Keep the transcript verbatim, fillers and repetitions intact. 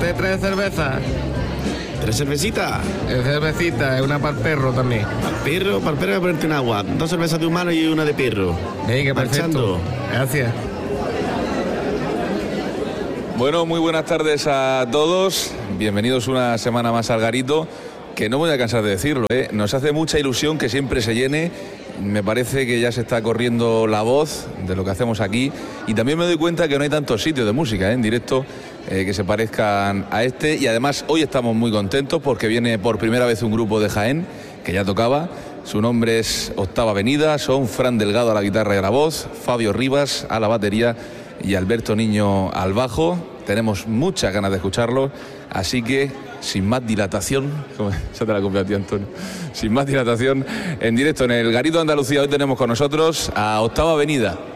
¿Usted trae cerveza? ¿Tres cervecitas? Es cervecita, es una para el perro también. ¿Para el perro? Para el perro voy a ponerte un agua. Dos cervezas de humano y una de perro. Venga, perfecto. Marchando. Gracias. Bueno, muy buenas tardes a todos. Bienvenidos una semana más al Garito, que no me voy a cansar de decirlo, ¿eh? Nos hace mucha ilusión que siempre se llene. Me parece que ya se está corriendo la voz de lo que hacemos aquí y también me doy cuenta que no hay tantos sitios de música, ¿eh? En directo eh, que se parezcan a este, y además hoy estamos muy contentos porque viene por primera vez un grupo de Jaén que ya tocaba. Su nombre es Octava Avenida, son Fran Delgado a la guitarra y a la voz, Fabio Rivas a la batería y Alberto Niño al bajo. Tenemos muchas ganas de escucharlos, así que sin más dilatación, ya te la copio a ti, Antonio, sin más dilatación, en directo en el Garito de Andalucía hoy tenemos con nosotros a Octava Avenida.